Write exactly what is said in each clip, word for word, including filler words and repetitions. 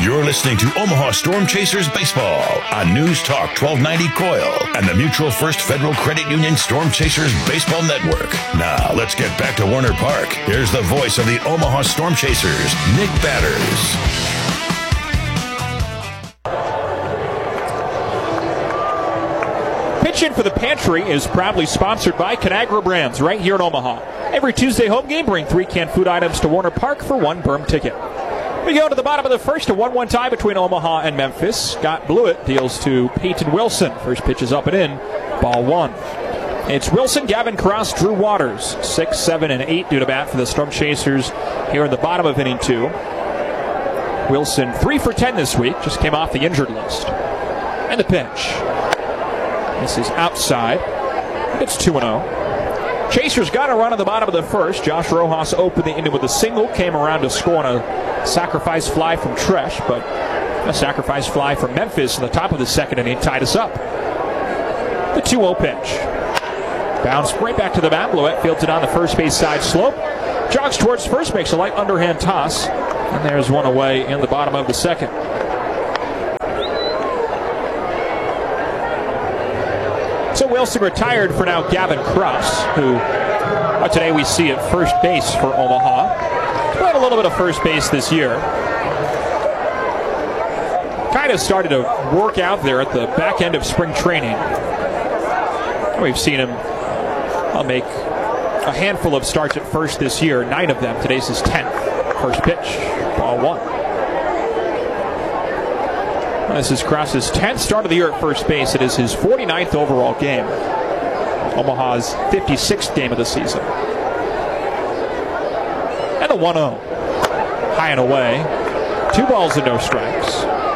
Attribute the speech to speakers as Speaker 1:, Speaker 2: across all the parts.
Speaker 1: You're listening to Omaha Storm Chasers Baseball on News Talk twelve ninety Coil and the Mutual First Federal Credit Union Storm Chasers Baseball Network. Now, let's get back to Werner Park. Here's the voice of the Omaha Storm Chasers, Nick Batters.
Speaker 2: Pitching for the Pantry is proudly sponsored by Conagra Brands right here in Omaha. Every Tuesday home game, bring three canned food items to Werner Park for one berm ticket. We go to the bottom of the first, a one one tie between Omaha and Memphis. Scott Blewett deals to Peyton Wilson. First pitch is up and in, ball one. It's Wilson, Gavin Cross, Drew Waters. Six, seven, and eight due to bat for the Storm Chasers here in the bottom of inning two. Wilson, three for ten this week, just came off the injured list. And the pitch. This is outside. It's two and oh. Chasers got a run at the bottom of the first. Josh Rojas opened the inning with a single, came around to score on a sacrifice fly from Tresh, but a sacrifice fly from Memphis in the top of the second inning tied us up. The two oh pitch. Bounce right back to the bat. Blewett fields it on the first base side slope. Jogs towards first, makes a light underhand toss, and there's one away in the bottom of the second. So Wilson retired for now Gavin Cross, who uh, today we see at first base for Omaha. He's played a little bit of first base this year. Kind of started to work out there at the back end of spring training. We've seen him uh, make a handful of starts at first this year, nine of them. Today's his tenth. First pitch, ball one. This is Cross's tenth start of the year at first base. It is his forty-ninth overall game. Omaha's fifty-sixth game of the season. And the one oh. High and away. Two balls and no strikes.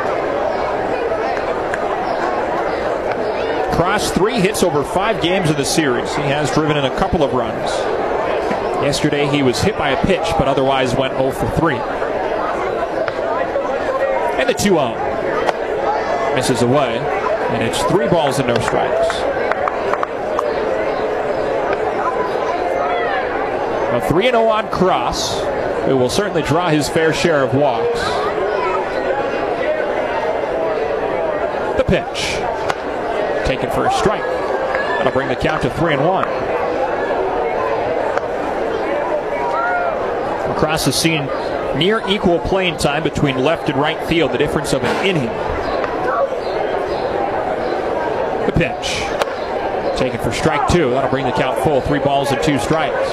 Speaker 2: Cross, three hits over five games of the series. He has driven in a couple of runs. Yesterday he was hit by a pitch, but otherwise went oh for three. And the two oh. Misses away, and it's three balls and no strikes. A three and oh on Cross, who will certainly draw his fair share of walks. The pitch. Taken for a strike. That'll bring the count to three and one. Cross has seen near equal playing time between left and right field, the difference of an inning. The pitch. Taken for strike two. That'll bring the count full. Three balls and two strikes.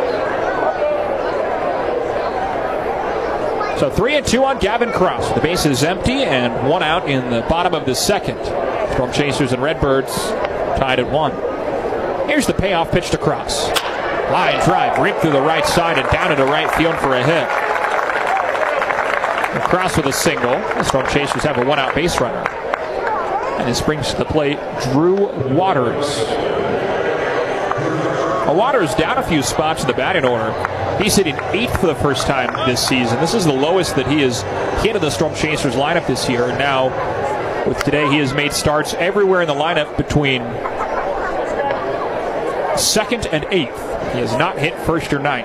Speaker 2: So three and two on Gavin Cross. The base is empty and one out in the bottom of the second. Storm Chasers and Redbirds tied at one. Here's the payoff pitch to Cross. Line drive, ripped through the right side and down into right field for a hit. And Cross with a single. The Storm Chasers have a one-out base runner. And this brings to the plate Drew Waters. Well, Waters down a few spots in the batting order. He's hitting eighth for the first time this season. This is the lowest that he has hit in the Storm Chasers lineup this year. And now, with today, he has made starts everywhere in the lineup between second and eighth. He has not hit first or ninth.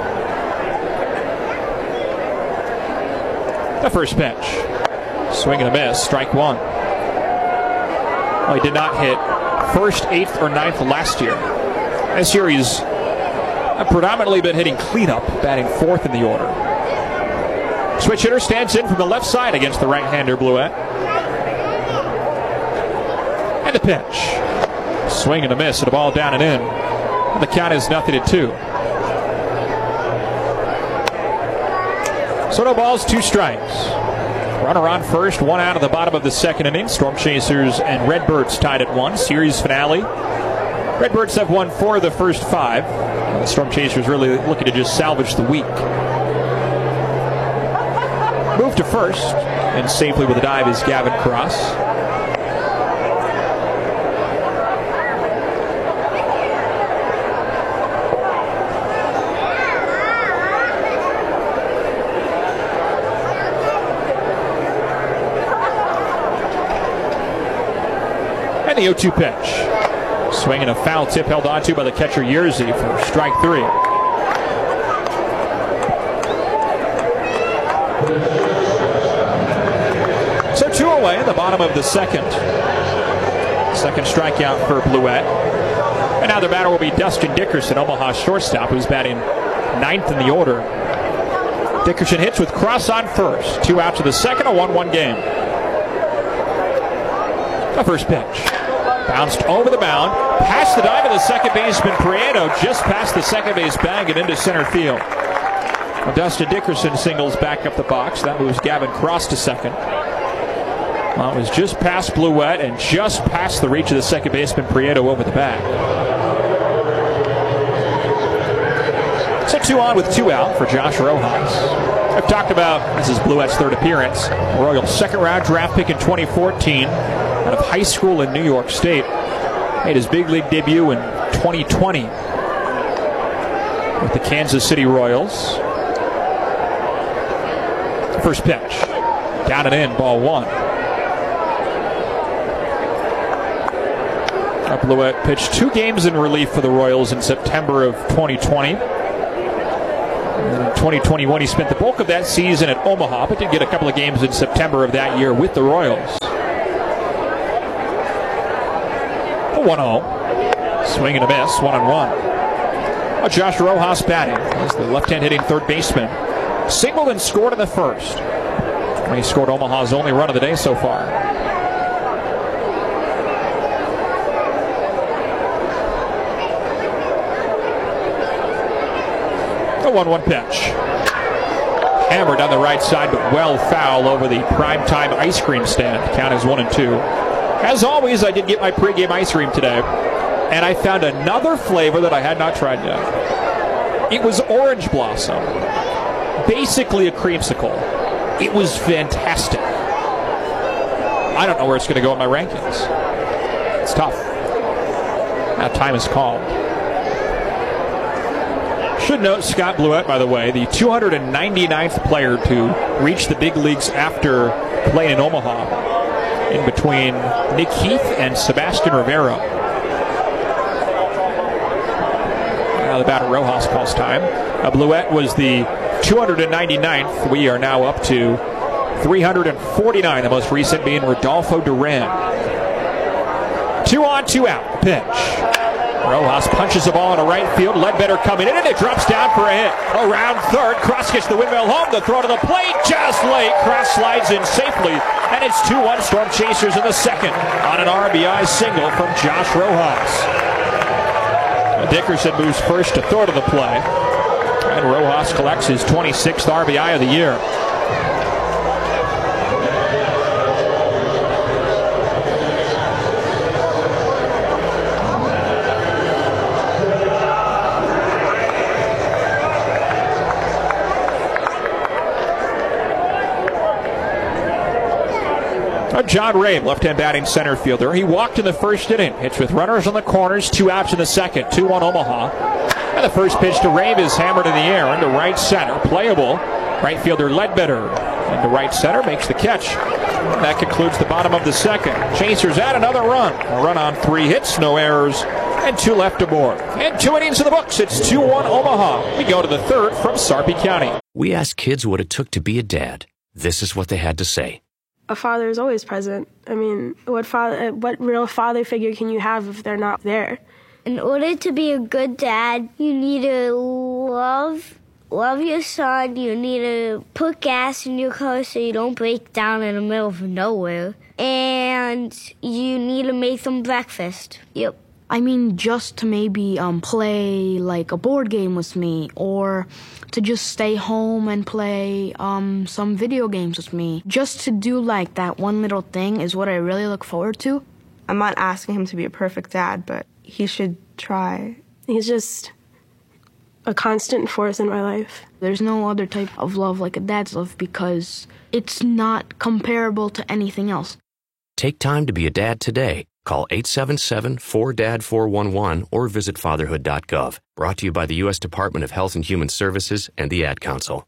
Speaker 2: The first pitch. Swing and a miss. Strike one. Well, he did not hit first, eighth, or ninth last year. This year he's predominantly been hitting cleanup, batting fourth in the order. Switch hitter stands in from the left side against the right-hander Blewett. And the pitch. Swing and a miss, and a ball down and in. And the count is nothing to two. So no balls, two strikes. Runner on first, one out of the bottom of the second inning. Storm Chasers and Redbirds tied at one. Series finale. Redbirds have won four of the first five. The Storm Chasers really looking to just salvage the week. Move to first, and safely with a dive is Gavin Cross. The oh two pitch. Swinging a foul tip held onto by the catcher Yerzy for strike three. Two away in the bottom of the second. Second strikeout for Bluette. And now the batter will be Dustin Dickerson, Omaha shortstop, who's batting ninth in the order. Dickerson hits with Cross on first. Two out to the second, a one one game. The first pitch. Bounced over the mound, past the dive of the second baseman Prieto, just past the second base bag and into center field. Well, Dustin Dickerson singles back up the box. That moves Gavin Cross to second. Well, it was just past Bluette and just past the reach of the second baseman Prieto over the bag. So two on with two out for Josh Rojas. I've talked about, this is Bluette's third appearance. Royals second round draft pick in twenty fourteen out of high school in New York State. Made his big league debut in twenty twenty with the Kansas City Royals. First pitch. Down and in, ball one. Bluette pitched two games in relief for the Royals in September of twenty twenty. And in twenty twenty-one, he spent the bulk of that season at Omaha, but did get a couple of games in September of that year with the Royals. A one oh. Swing and a miss, one on one. Oh, Josh Rojas batting as the left-hand hitting third baseman. Singled and scored in the first. He scored Omaha's only run of the day so far. A one one pitch. Hammered down the right side, but well foul over the primetime ice cream stand. Count is one and two. As always, I did get my pregame ice cream today, and I found another flavor that I had not tried yet. It was Orange Blossom. Basically a creamsicle. It was fantastic. I don't know where it's going to go in my rankings. It's tough. Now time is called. Should note Scott Bluette, by the way, the two hundred ninety-ninth player to reach the big leagues after playing in Omaha, in between Nick Heath and Sebastian Rivera. Now the batter Rojas calls time. Uh, Bluette was the two hundred ninety-ninth. We are now up to three hundred forty-nine, the most recent being Rodolfo Duran. Two on, two out. Pitch. Rojas punches the ball into right field. Ledbetter coming in, and it drops down for a hit. Around third, Cross gets the windmill home. The throw to the plate, just late. Cross slides in safely, and it's two one Storm Chasers in the second on an R B I single from Josh Rojas. Dickerson moves first to third of the play, and Rojas collects his twenty-sixth R B I of the year. John Rabe, left-hand batting center fielder. He walked in the first inning. Hits with runners on the corners, two outs in the second, two one Omaha. And the first pitch to Rabe is hammered in the air into right center. Playable. Right fielder Ledbetter into right center, makes the catch. And that concludes the bottom of the second. Chasers add another run. A run on three hits, no errors, and two left aboard. And two innings in the books. It's two one Omaha. We go to the third from Sarpy County.
Speaker 3: We asked kids what it took to be a dad. This is what they had to say.
Speaker 4: A father is always present. I mean, what father, what real father figure can you have if they're not there?
Speaker 5: In order to be a good dad, you need to love, love your son. You need to put gas in your car so you don't break down in the middle of nowhere. And you need to make them breakfast. Yep.
Speaker 6: I mean, just to maybe um, play like a board game with me, or to just stay home and play um, some video games with me. Just to do like that one little thing is what I really look forward to.
Speaker 7: I'm not asking him to be a perfect dad, but he should try.
Speaker 4: He's just a constant force in my life.
Speaker 6: There's no other type of love like a dad's love because it's not comparable to anything else.
Speaker 3: Take time to be a dad today. Call eight seven seven, four D A D, four one one or visit fatherhood dot gov. Brought to you by the U S Department of Health and Human Services and the Ad Council.